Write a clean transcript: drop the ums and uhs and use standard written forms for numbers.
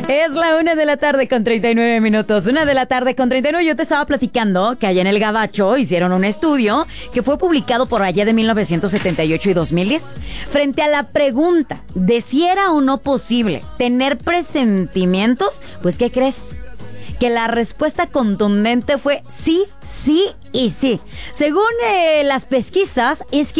Es la 1:39 PM. 1:39 PM. Yo te estaba platicando que allá en el Gabacho hicieron un estudio que fue publicado por allá de 1978 y 2010. Frente a la pregunta de si era o no posible tener presentimientos, pues ¿qué crees? Que la respuesta contundente fue sí, sí y sí. Según las pesquisas, es que